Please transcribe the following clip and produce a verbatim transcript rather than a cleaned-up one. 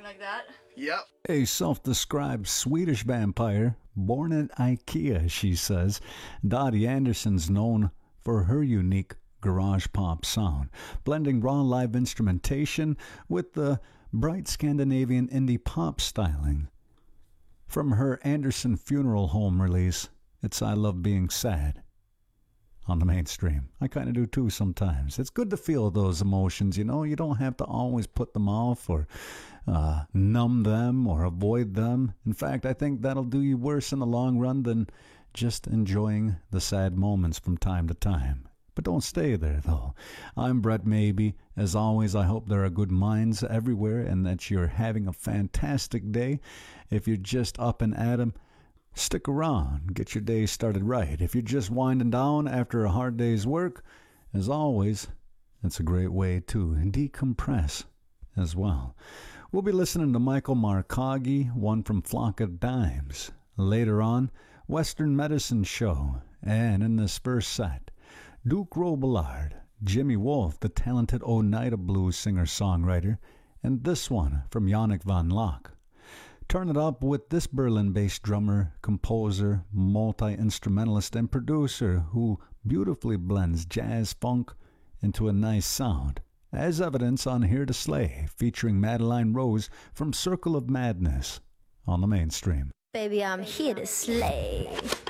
like that. Yep. A self-described Swedish vampire, born at IKEA, she says, Dottie Anderson's known for her unique garage pop sound, blending raw live instrumentation with the bright Scandinavian indie pop styling. From her Anderson Funeral Home release, it's I Love Being Sad, on the mainstream. I kind of do too sometimes. It's good to feel those emotions, you know. You don't have to always put them off or uh, numb them or avoid them. In fact, I think that'll do you worse in the long run than just enjoying the sad moments from time to time. But don't stay there, though. I'm Brett Maybe. As always, I hope there are good minds everywhere and that you're having a fantastic day. If you're just up and at 'em, stick around. Get your day started right. If you're just winding down after a hard day's work, as always, it's a great way to decompress as well. We'll be listening to Michael Marcaggi, one from Flock of Dimes. Later on, Western Medicine Show. And in this first set, Duke Robillard, Jimmy Wolf, the talented Oneida blues singer-songwriter, and this one from Yannick van Locke. Turn it up with this Berlin-based drummer, composer, multi-instrumentalist, and producer who beautifully blends jazz funk into a nice sound, as evidence on Here to Slay, featuring Madeline Rose from Circle of Madness on the mainstream. Baby, I'm here to slay.